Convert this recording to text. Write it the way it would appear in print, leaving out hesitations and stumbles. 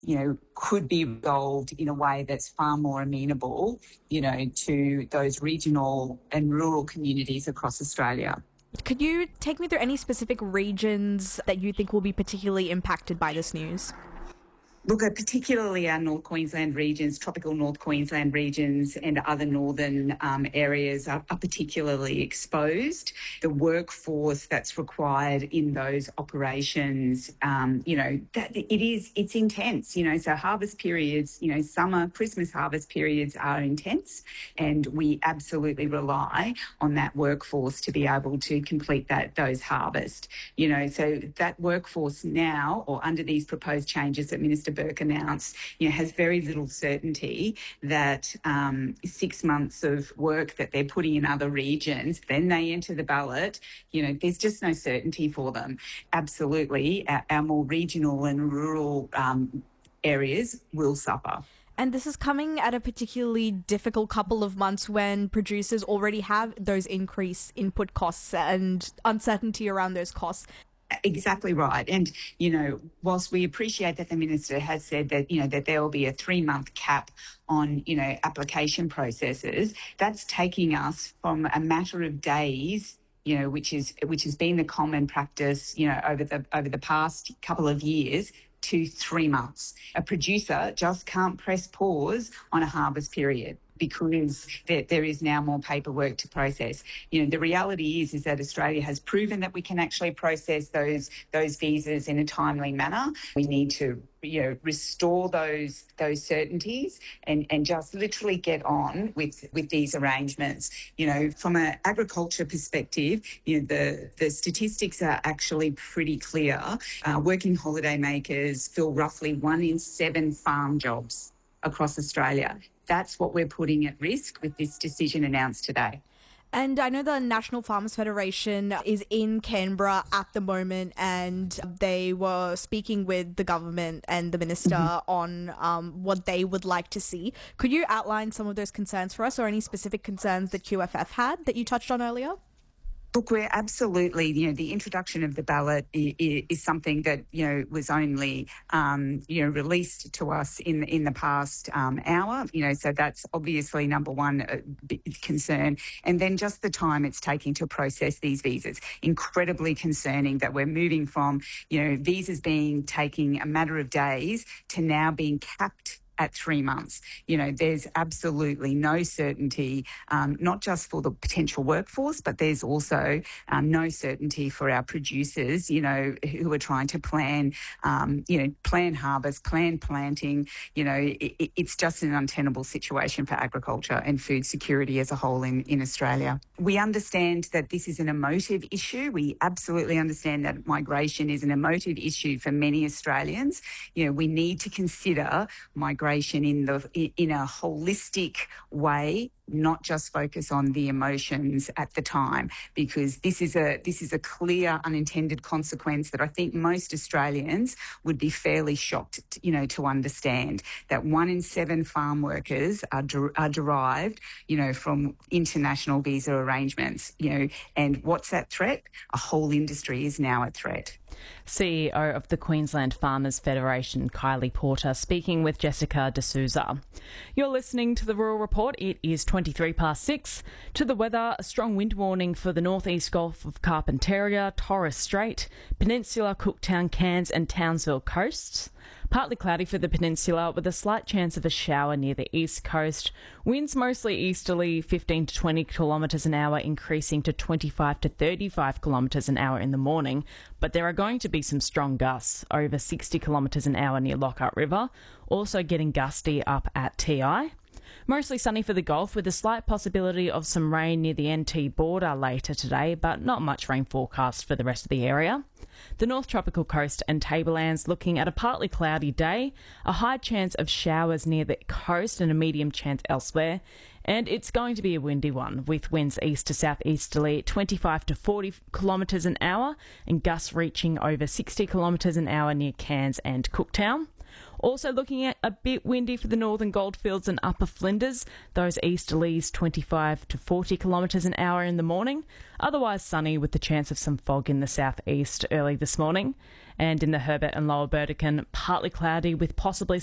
could be resolved in a way that's far more amenable, to those regional and rural communities across Australia. Could you take me through any specific regions that you think will be particularly impacted by this news? Look, particularly our North Queensland regions, tropical North Queensland regions and other northern areas are particularly exposed. The workforce that's required in those operations, it's intense, so harvest periods, summer, Christmas harvest periods are intense, and we absolutely rely on that workforce to be able to complete those harvests. So that workforce now, or under these proposed changes that Minister Burke announced, has very little certainty that 6 months of work that they're putting in other regions, then they enter the ballot, there's just no certainty for them. Absolutely, our more regional and rural areas will suffer. And this is coming at a particularly difficult couple of months when producers already have those increased input costs and uncertainty around those costs. Exactly right. And, whilst we appreciate that the Minister has said that, that there will be a 3-month cap on, application processes, that's taking us from a matter of days, which has been the common practice, over the past couple of years, to 3 months. A producer just can't press pause on a harvest period because there is now more paperwork to process. The reality is that Australia has proven that we can actually process those visas in a timely manner. We need to restore those certainties and just literally get on with these arrangements. From an agriculture perspective, the statistics are actually pretty clear. Working holiday makers fill roughly 1 in 7 farm jobs across Australia. That's what we're putting at risk with this decision announced today. And I know the National Farmers Federation is in Canberra at the moment, and they were speaking with the government and the minister on what they would like to see. Could you outline some of those concerns for us, or any specific concerns that QFF had that you touched on earlier? Look, we're absolutely, the introduction of the ballot is something that, was only, released to us in the past hour. So that's obviously number one concern. And then just the time it's taking to process these visas. Incredibly concerning that we're moving from, visas taking a matter of days to now being capped at 3 months. There's absolutely no certainty, not just for the potential workforce, but there's also no certainty for our producers, who are trying to plan harvest, plan planting. It's just an untenable situation for agriculture and food security as a whole in Australia. We understand that this is an emotive issue. We absolutely understand that migration is an emotive issue for many Australians. We need to consider migration in a holistic way, not just focus on the emotions at the time, because this is a clear unintended consequence that I think most Australians would be fairly shocked, to understand that 1 in 7 farm workers are derived, from international visa arrangements, and what's that threat? A whole industry is now at threat. CEO of the Queensland Farmers Federation, Kylie Porter, speaking with Jessica D'Souza. You're listening to the Rural Report. It is 23 past 6. To the weather, a strong wind warning for the northeast Gulf of Carpentaria, Torres Strait, Peninsula, Cooktown, Cairns and Townsville coasts. Partly cloudy for the peninsula with a slight chance of a shower near the east coast. Winds mostly easterly, 15 to 20 kilometres an hour, increasing to 25 to 35 kilometres an hour in the morning. But there are going to be some strong gusts, over 60 kilometres an hour near Lockhart River, also getting gusty up at TI. Mostly sunny for the Gulf with a slight possibility of some rain near the NT border later today, but not much rain forecast for the rest of the area. The North Tropical Coast and Tablelands looking at a partly cloudy day, a high chance of showers near the coast and a medium chance elsewhere. And it's going to be a windy one, with winds east to southeasterly 25 to 40 kilometres an hour and gusts reaching over 60 kilometres an hour near Cairns and Cooktown. Also looking at a bit windy for the northern Goldfields and upper Flinders. Those easterlies 25 to 40 kilometres an hour in the morning. Otherwise sunny with the chance of some fog in the southeast early this morning. And in the Herbert and Lower Burdekin, partly cloudy with possibly